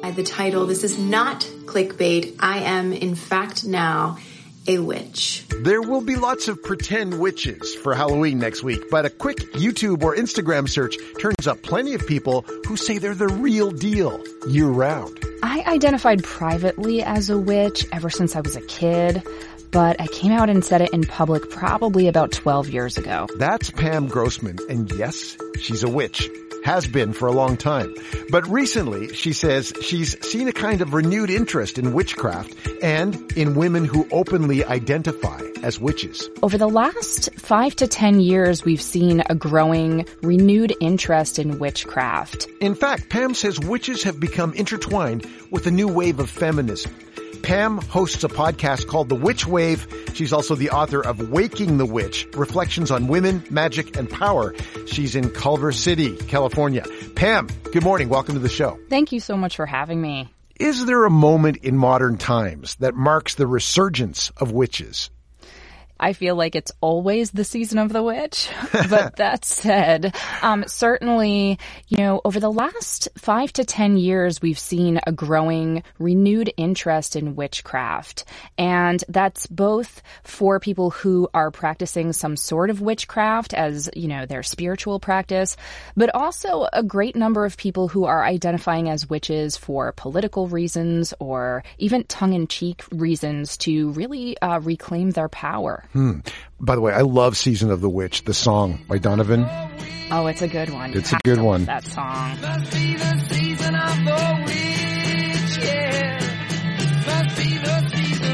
The title, this is not clickbait. I am, in fact, now a witch. There will be lots of pretend witches for Halloween next week, but a quick YouTube or Instagram search turns up plenty of people who say they're the real deal year-round. I identified privately as a witch ever since I was a kid, but I came out and said it in public probably about 12 years ago. That's Pam Grossman, and yes, she's a witch. Has been for a long time. But recently, she says she's seen a kind of renewed interest in witchcraft and in women who openly identify as witches. Over the last 5 to 10 years, we've seen a growing, renewed interest in witchcraft. In fact, Pam says witches have become intertwined with a new wave of feminism. Pam hosts a podcast called The Witch Wave. She's also the author of Waking the Witch, Reflections on Women, Magic, and Power. She's in Culver City, California. Pam, good morning. Welcome to the show. Thank you so much for having me. Is there a moment in modern times that marks the resurgence of witches? I feel like it's always the season of the witch. But that said, certainly, over the last 5 to 10 years, we've seen a growing, renewed interest in witchcraft. And that's both for people who are practicing some sort of witchcraft as, their spiritual practice, but also a great number of people who are identifying as witches for political reasons or even tongue-in-cheek reasons to really reclaim their power. By the way, I love Season of the Witch, the song by Donovan. Oh, it's a good one. It's a good one. That song. Must be the season of the witch, yeah. Must be the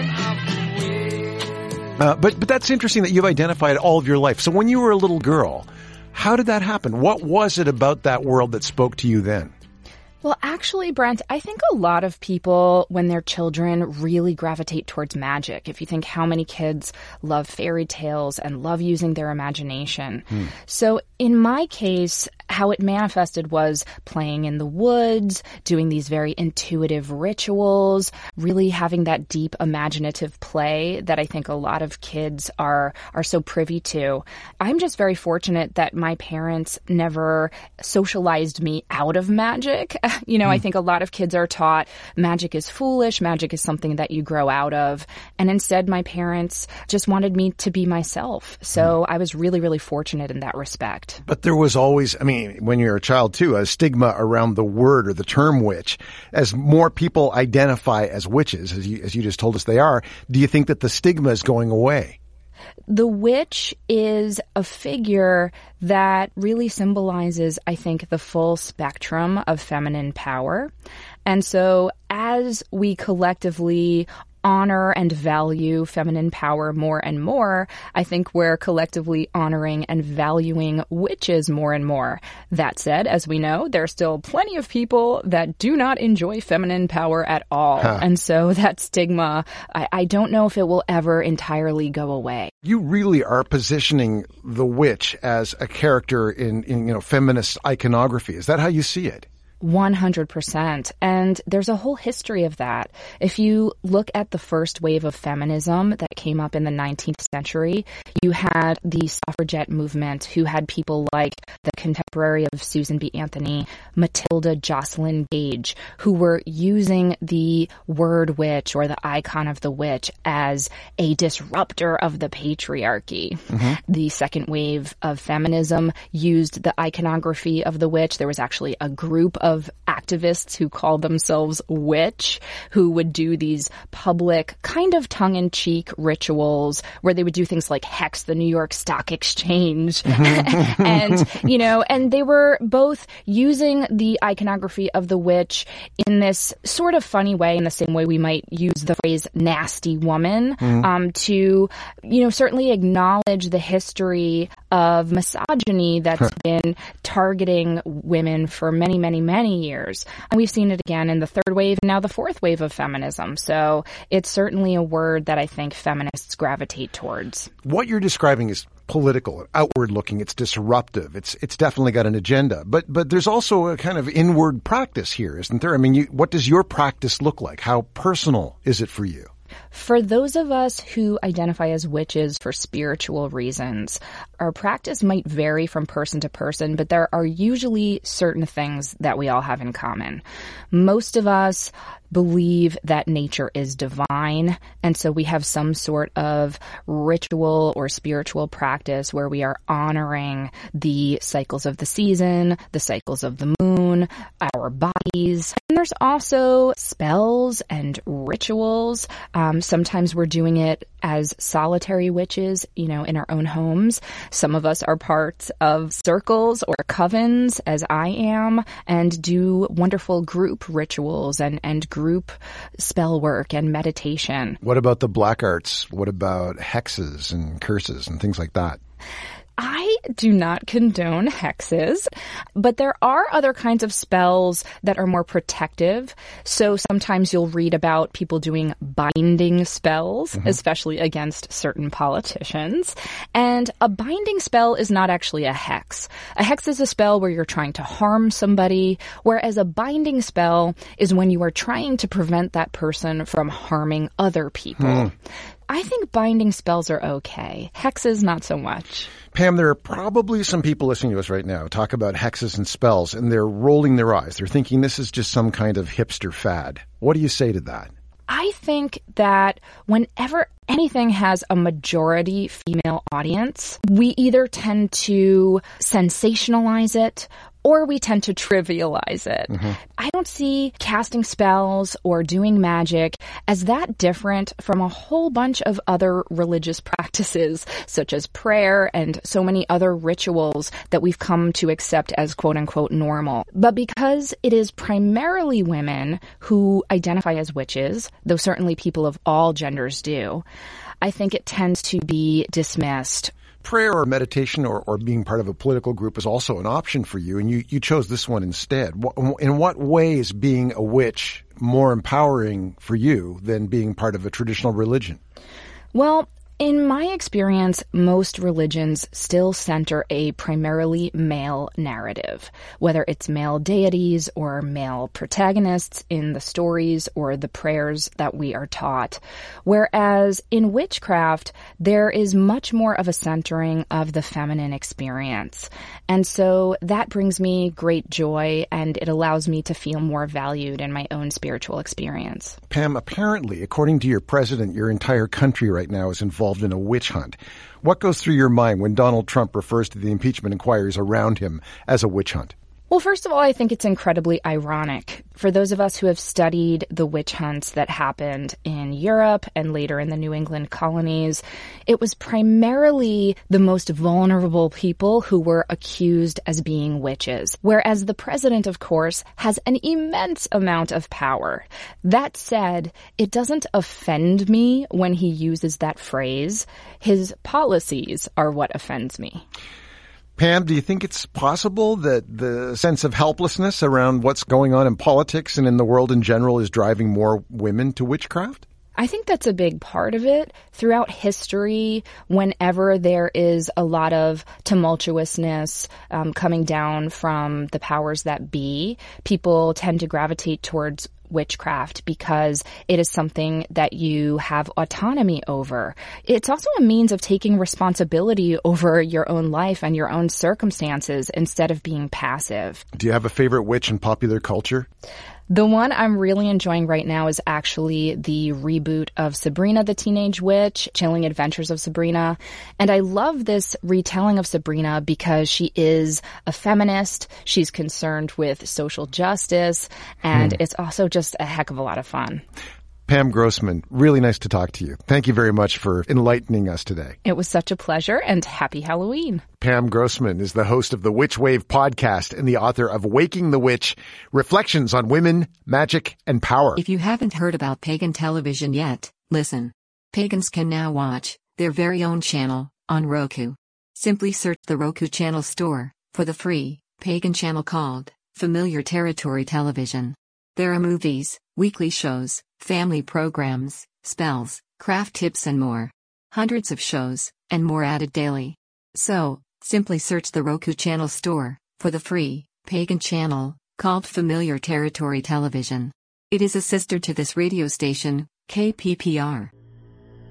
season of the witch. But that's interesting that you've identified all of your life. So when you were a little girl, how did that happen? What was it about that world that spoke to you then? Well, actually, Brent, I think a lot of people, when they're children, really gravitate towards magic. If you think how many kids love fairy tales and love using their imagination. So in my case, how it manifested was playing in the woods, doing these very intuitive rituals, really having that deep imaginative play that I think a lot of kids are so privy to. I'm just very fortunate that my parents never socialized me out of magic. I think a lot of kids are taught magic is foolish, magic is something that you grow out of. And instead, my parents just wanted me to be myself. So I was really, really fortunate in that respect. But there was always, when you're a child too, a stigma around the word or the term witch. As more people identify as witches, as you just told us they are, do you think that the stigma is going away? The witch is a figure that really symbolizes, I think, the full spectrum of feminine power. And so as we collectively honor and value feminine power more and more, I think we're collectively honoring and valuing witches more and more. That said, as we know, there are still plenty of people that do not enjoy feminine power at all. And so that stigma, I don't know if it will ever entirely go away. You really are positioning the witch as a character in feminist iconography. Is that how you see it? 100%. And there's a whole history of that. If you look at the first wave of feminism that came up in the 19th century, you had the suffragette movement, who had people like the contemporary of Susan B. Anthony, Matilda Jocelyn Gage, who were using the word witch or the icon of the witch as a disruptor of the patriarchy. The second wave of feminism used the iconography of the witch. There was actually a group of activists who called themselves witch, who would do these public kind of tongue-in-cheek rituals where they would do things like hex the New York Stock Exchange. And they were both using the iconography of the witch in this sort of funny way, in the same way we might use the phrase nasty woman, to, certainly acknowledge the history of misogyny that's been targeting women for many, many, many years. And we've seen it again in the third wave and now the fourth wave of feminism. So it's certainly a word that I think feminists gravitate towards. What you're describing is political, outward looking. It's disruptive. It's definitely got an agenda. But there's also a kind of inward practice here, isn't there? What does your practice look like? How personal is it for you? For those of us who identify as witches for spiritual reasons, our practice might vary from person to person, but there are usually certain things that we all have in common. Most of us believe that nature is divine, and so we have some sort of ritual or spiritual practice where we are honoring the cycles of the season, the cycles of the moon, our bodies. And there's also spells and rituals. Sometimes we're doing it as solitary witches, in our own homes. Some of us are parts of circles or covens, as I am, and do wonderful group rituals and group spell work and meditation. What about the black arts? What about hexes and curses and things like that? I do not condone hexes, but there are other kinds of spells that are more protective. So sometimes you'll read about people doing binding spells, especially against certain politicians. And a binding spell is not actually a hex. A hex is a spell where you're trying to harm somebody, whereas a binding spell is when you are trying to prevent that person from harming other people. I think binding spells are okay. Hexes, not so much. Pam, there are probably some people listening to us right now talk about hexes and spells, and they're rolling their eyes. They're thinking this is just some kind of hipster fad. What do you say to that? I think that whenever anything has a majority female audience, we either tend to sensationalize it or we tend to trivialize it. I don't see casting spells or doing magic as that different from a whole bunch of other religious practices, such as prayer and so many other rituals that we've come to accept as quote-unquote normal. But because it is primarily women who identify as witches, though certainly people of all genders do, I think it tends to be dismissed. Prayer or meditation or being part of a political group is also an option for you, and you chose this one instead. In what way is being a witch more empowering for you than being part of a traditional religion? Well, in my experience, most religions still center a primarily male narrative, whether it's male deities or male protagonists in the stories or the prayers that we are taught. Whereas in witchcraft, there is much more of a centering of the feminine experience. And so that brings me great joy, and it allows me to feel more valued in my own spiritual experience. Pam, apparently, according to your president, your entire country right now is involved in a witch hunt. What goes through your mind when Donald Trump refers to the impeachment inquiries around him as a witch hunt? Well, first of all, I think it's incredibly ironic. For those of us who have studied the witch hunts that happened in Europe and later in the New England colonies, it was primarily the most vulnerable people who were accused as being witches, whereas the president, of course, has an immense amount of power. That said, it doesn't offend me when he uses that phrase. His policies are what offends me. Pam, do you think it's possible that the sense of helplessness around what's going on in politics and in the world in general is driving more women to witchcraft? I think that's a big part of it. Throughout history, whenever there is a lot of tumultuousness coming down from the powers that be, people tend to gravitate towards witchcraft because it is something that you have autonomy over. It's also a means of taking responsibility over your own life and your own circumstances instead of being passive. Do you have a favorite witch in popular culture? The one I'm really enjoying right now is actually the reboot of Sabrina the Teenage Witch, Chilling Adventures of Sabrina. And I love this retelling of Sabrina because she is a feminist, she's concerned with social justice, and it's also just a heck of a lot of fun. Pam Grossman, really nice to talk to you. Thank you very much for enlightening us today. It was such a pleasure, and happy Halloween. Pam Grossman is the host of the Witch Wave podcast and the author of Waking the Witch, Reflections on Women, Magic, and Power. If you haven't heard about pagan television yet, listen. Pagans can now watch their very own channel on Roku. Simply search the Roku channel store for the free pagan channel called Familiar Territory Television. There are movies, weekly shows, family programs, spells, craft tips and more. Hundreds of shows, and more added daily. So, simply search the Roku channel store for the free pagan channel called Familiar Territory Television. It is a sister to this radio station, KPPR